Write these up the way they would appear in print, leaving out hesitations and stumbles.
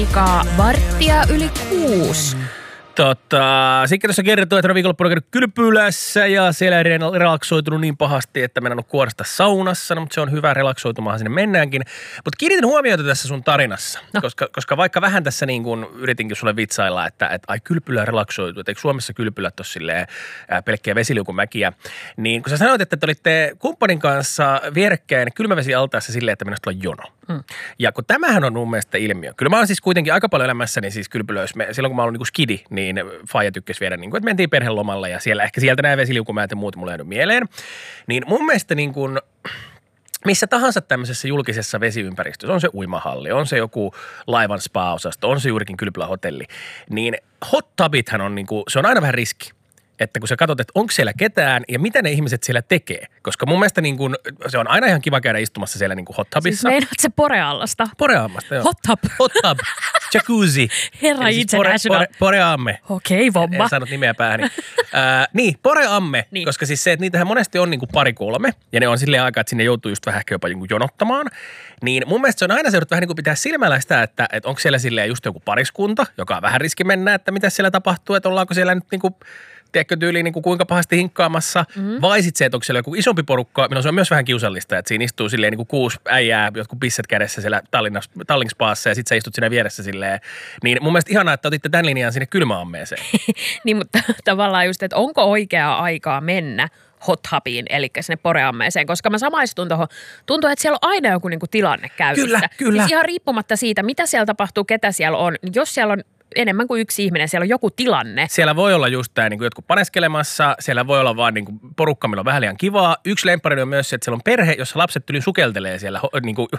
Varttia yli 6. Sitten tuossa kertoo, että viikonloppuna käynyt Kylpylässä ja siellä ei relaksoitunut niin pahasti, että mennään kuorasta saunassa, mutta se on hyvä, relaksoitumaan sinne mennäänkin. Mutta kiinnitin huomiota tässä sun tarinassa, koska vaikka vähän tässä niin kuin yritinkin sulle vitsailla, että ai Kylpylä relaksoituu, että eikö Suomessa Kylpylät ole silleen pelkkiä vesiliukumäkiä, niin kun sä sanoit, että te olitte kumppanin kanssa vierekkäin kylmävesialtaassa silleen, että mennessä tulla jono. Ja kun tämähän on mun mielestä ilmiö. Kyllä mä oon siis kuitenkin aika paljon elämässäni siis kylpylöissä. Silloin kun mä olin niin skidi, niin faija tykkäsi viedä, niin kuin, että mentiin perhelomalle ja siellä ehkä sieltä nämä vesiliukumäät ja muut mulle jäänyt mieleen. Niin mun mielestä niin kuin missä tahansa tämmöisessä julkisessa vesiympäristössä, on se uimahalli, on se joku laivan spa-osasto, on se juurikin kylpylähotelli, niin hot tubithan on, niin kuin, se on aina vähän riski. Että kun sä katsot, että onko siellä ketään ja mitä ne ihmiset siellä tekee. Koska mun mielestä niin kun, se on aina ihan kiva käydä istumassa siellä niin kuin hot tubissa. Siis meinaat se Poreallasta? Poreammasta, joo. Hot tub. Hot tub. Jacuzzi. Herra international. Poreamme. Okei, vomma. En saanut nimeä päähäni. Niin, Poreamme. Niin. Koska siis se, että niitähän monesti on niin kuin 2-3. Ja ne on silleen aikaa, että sinne joutuu just vähän jopa jonottamaan. Niin mun mielestä se on aina seudut vähän niin kuin pitää silmällä sitä, että onko siellä silleen just joku pariskunta, joka on vähän riski mennä, että mitä siellä tapahtuu. Että ollaanko siellä nyt niin kuin tiedätkö tyyliin niin kuin kuinka pahasti hinkkaamassa, vai sitten se, että onko siellä joku isompi porukka, milloin se on myös vähän kiusallista, että siinä istuu silleen niin kuin 6 äijää, jotkut pisset kädessä siellä Tallinkspaassa ja sitten sä istut siinä vieressä silleen. Niin mun mielestä ihanaa, että otitte tämän linjan sinne kylmäammeeseen. Niin, mutta tavallaan just, että onko oikeaa aikaa mennä hot hubiin, eli sinne Poreammeeseen, koska mä samaistun tuohon. Tuntuu, että siellä on aina joku niin kuin tilanne käynnissä. Kyllä. Siis ihan riippumatta siitä, mitä siellä tapahtuu, ketä siellä on, niin jos siellä on enemmän kuin yksi ihminen, siellä on joku tilanne. Siellä voi olla just tämä niin jotkut paneskelemassa, siellä voi olla vaan niin kuin porukka, millä on vähän liian kivaa. Yksi lemppari on myös se, että siellä on perhe, jossa lapset tyliin sukeltelee siellä niin kuin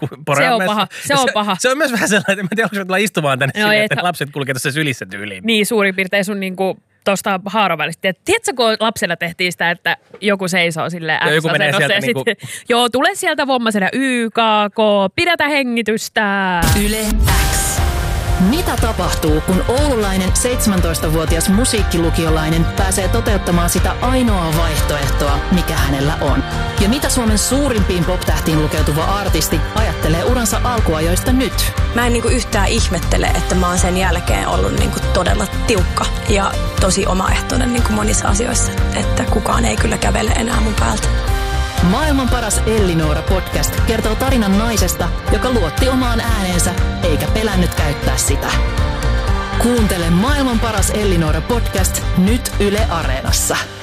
Se on paha. Se on myös vähän sellainen, että mä tiedän, onko me tullaan istumaan tänne sinne, että lapset kulkee tuossa sylissä tyyliin. Niin, suurin piirtein sun niin kuin tuosta haarovälistä. Tiedätkö, kun lapsena tehtiin sitä, että joku seisoo silleen X-asennossa ja sitten, tule sieltä vommasena YKK, pidätä hengitystä. Yle X. Mitä tapahtuu, kun oululainen 17-vuotias musiikkilukiolainen pääsee toteuttamaan sitä ainoaa vaihtoehtoa, mikä hänellä on? Ja mitä Suomen suurimpiin pop-tähtiin lukeutuva artisti ajattelee uransa alkuajoista nyt? Mä en yhtään ihmettele, että mä oon sen jälkeen ollut todella tiukka ja tosi omaehtoinen monissa asioissa. Että kukaan ei kyllä kävele enää mun päältä. Maailman paras Ellinora-podcast kertoo tarinan naisesta, joka luotti omaan ääneensä eikä pelännyt käyttää sitä. Kuuntele Maailman paras Ellinora-podcast nyt Yle Areenassa.